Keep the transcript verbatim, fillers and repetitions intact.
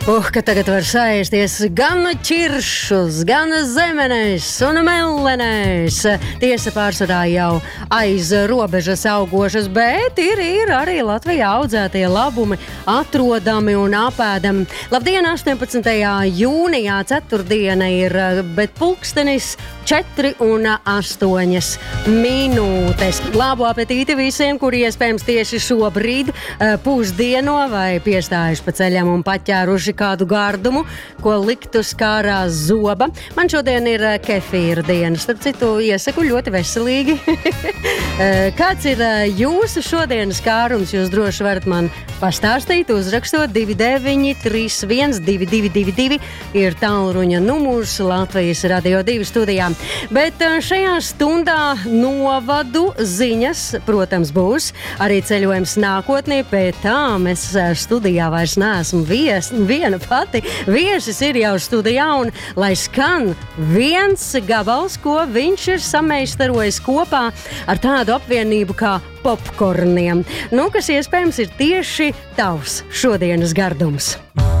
Uh, ka tagad var sēsties gan ķiršus, gan zemenes un mellenēs. Tiesa pārsvarā jau aiz robežas augošas, bet ir, ir arī Latvijā audzētie labumi atrodami un apēdami. Labdien, astoņpadsmitajā jūnijā, ceturtdiena ir, bet pulkstenis četri un astoņas minūtes. Labu apetīti visiem, kuri iespējams tieši šobrīd pusdieno vai piestājuši pa ceļam un paķēruši kādu gardumu, ko likt uz kārā zoba. Man šodien ir kefīra diena, starp citu iesaku ļoti veselīgi. Kāds ir jūsu šodienas kārums? Jūs droši varat man pastāstīt, uzrakstot divi deviņi trīs viens divi divi divi divi ir tālruņa numurs Latvijas Radio divi studijā. Bet šajā stundā novadu ziņas, protams, būs arī ceļojums nākotnē, pēc tām es studijā vairs neesmu vies, viena pati. Viesis ir jau studijā un lai skan viens gabals, ko viņš ir sameistarojis kopā ar tādu apvienību kā popkorniem. Nu, kas iespējams ir tieši tavs šodienas gardums.